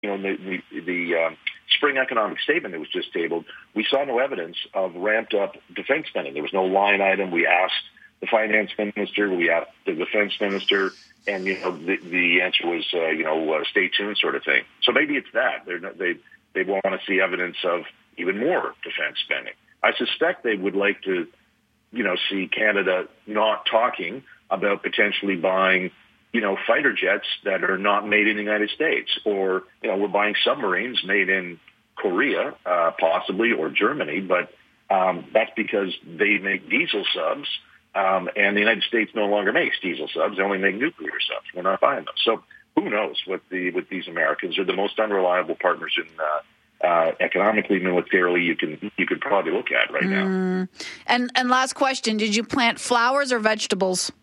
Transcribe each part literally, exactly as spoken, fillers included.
you know, the the, the um, spring economic statement that was just tabled, we saw no evidence of ramped up defense spending. There was no line item. We asked the finance minister, we asked the defense minister, and you know, the, the answer was, uh, you know, uh, stay tuned, sort of thing. So maybe it's that They're not, they they want to see evidence of even more defense spending. I suspect they would like to, you know, see Canada not talking about potentially buying, you know, fighter jets that are not made in the United States, or, you know, we're buying submarines made in Korea, uh, possibly, or Germany, but um, that's because they make diesel subs, um, and the United States no longer makes diesel subs. They only make nuclear subs. We're not buying them. So who knows what the with these Americans are the most unreliable partners in uh, uh, economically, militarily, you can you could probably look at right now. Mm. And and last question: did you plant flowers or vegetables?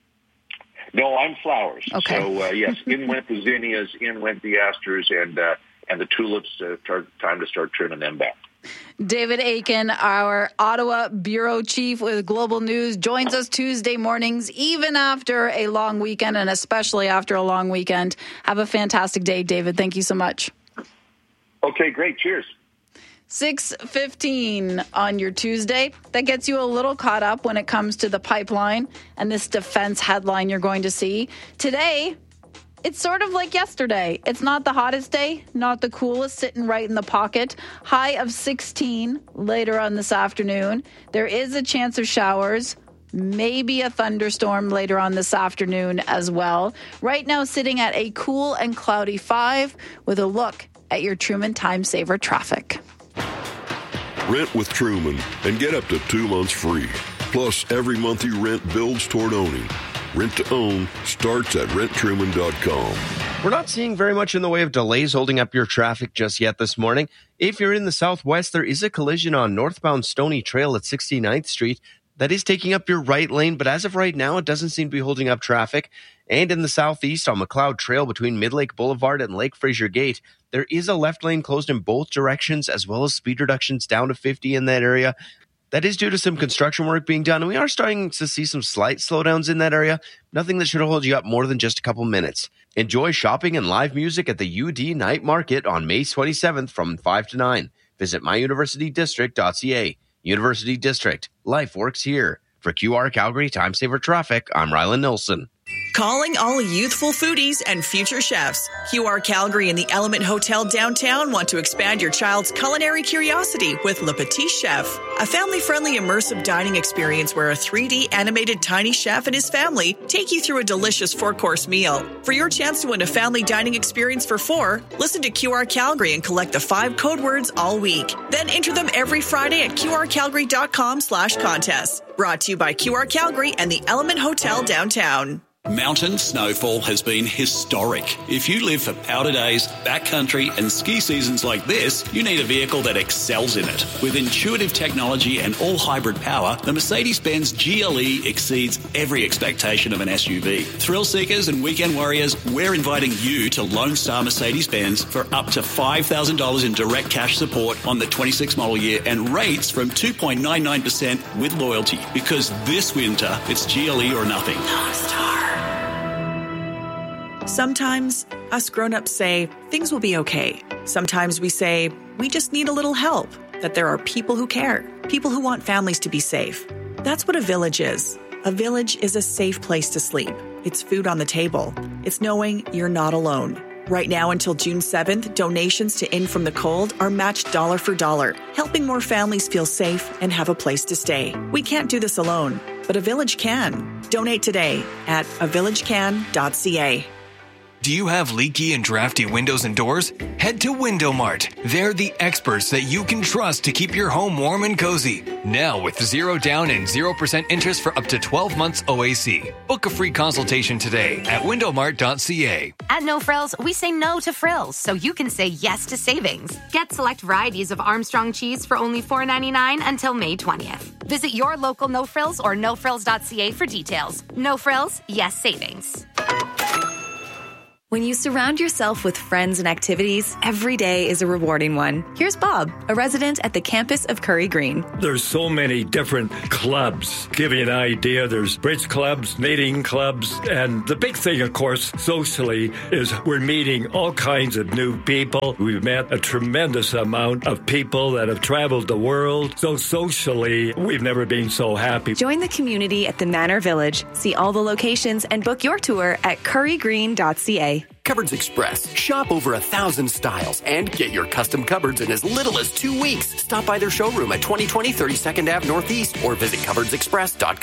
No, I'm flowers. Okay. So uh, yes, in went the zinnias, in went the asters, and uh, and the tulips. Uh, tar- time to start trimming them back. David Akin, our Ottawa bureau chief with Global News, joins us Tuesday mornings, even after a long weekend, and especially after a long weekend. Have a fantastic day, David. Thank you so much. Okay, great. Cheers. six fifteen on your Tuesday. That gets you a little caught up when it comes to the pipeline and this defense headline you're going to see. Today, it's sort of like yesterday. It's not the hottest day, not the coolest, sitting right in the pocket. High of sixteen later on this afternoon. There is a chance of showers, maybe a thunderstorm later on this afternoon as well. Right now sitting at a cool and cloudy five with a look at your Truman Time Saver traffic. Rent with Truman and get up to two months free. Plus, every month you rent builds toward owning. Rent to own starts at rent truman dot com. We're not seeing very much in the way of delays holding up your traffic just yet this morning. If you're in the southwest, there is a collision on northbound Stony Trail at sixty-ninth Street that is taking up your right lane, but as of right now, it doesn't seem to be holding up traffic. And in the southeast on McLeod Trail between Midlake Boulevard and Lake Fraser Gate, there is a left lane closed in both directions, as well as speed reductions down to fifty in that area. That is due to some construction work being done, and we are starting to see some slight slowdowns in that area. Nothing that should hold you up more than just a couple minutes. Enjoy shopping and live music at the U D Night Market on May twenty-seventh from five to nine. Visit my university district dot c a. University District. Life works here. For Q R Calgary Time Saver Traffic, I'm Rylan Nilsson. Calling all youthful foodies and future chefs. Q R Calgary and the Element Hotel downtown want to expand your child's culinary curiosity with Le Petit Chef, a family-friendly immersive dining experience where a three D animated tiny chef and his family take you through a delicious four-course meal. For your chance to win a family dining experience for four, listen to Q R Calgary and collect the five code words all week. Then enter them every Friday at q r calgary dot com slash contest. Brought to you by Q R Calgary and the Element Hotel downtown. Mountain snowfall has been historic. If you live for powder days, backcountry, and ski seasons like this, you need a vehicle that excels in it. With intuitive technology and all-hybrid power, the Mercedes-Benz G L E exceeds every expectation of an S U V. Thrill seekers and weekend warriors, we're inviting you to Lone Star Mercedes-Benz for up to five thousand dollars in direct cash support on the twenty-six model year and rates from two point nine nine percent with loyalty. Because this winter, it's G L E or nothing. Lone Star. Sometimes us grown-ups say things will be okay. Sometimes we say we just need a little help, that there are people who care, people who want families to be safe. That's what a village is. A village is a safe place to sleep. It's food on the table. It's knowing you're not alone. Right now until June seventh, donations to In From the Cold are matched dollar for dollar, helping more families feel safe and have a place to stay. We can't do this alone, but a village can. Donate today at a village can dot c a. Do you have leaky and drafty windows and doors? Head to Window Mart. They're the experts that you can trust to keep your home warm and cozy. Now with zero down and zero percent interest for up to twelve months O A C. Book a free consultation today at window mart dot c a. At No Frills, we say no to frills so you can say yes to savings. Get select varieties of Armstrong cheese for only four ninety-nine until May twentieth. Visit your local No Frills or no frills dot c a for details. No Frills, yes savings. When you surround yourself with friends and activities, every day is a rewarding one. Here's Bob, a resident at the campus of Curry Green. There's so many different clubs. Give you an idea, there's bridge clubs, knitting clubs, and the big thing, of course, socially, is we're meeting all kinds of new people. We've met a tremendous amount of people that have traveled the world. So socially, we've never been so happy. Join the community at the Manor Village. See all the locations and book your tour at curry green dot c a. Cupboards Express. Shop over a thousand styles and get your custom cupboards in as little as two weeks. Stop by their showroom at twenty twenty thirty-second Avenue Northeast or visit cupboards express dot com.